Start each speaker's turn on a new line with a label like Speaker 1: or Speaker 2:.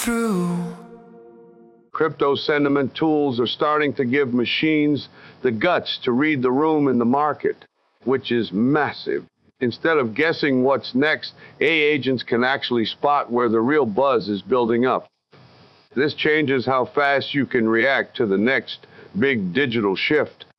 Speaker 1: True.
Speaker 2: Crypto sentiment tools are starting to give machines the guts to read the room in the market, which is massive. Instead of guessing what's next, AI agents can actually spot where the real buzz is building up. This changes how fast you can react to the next big digital shift.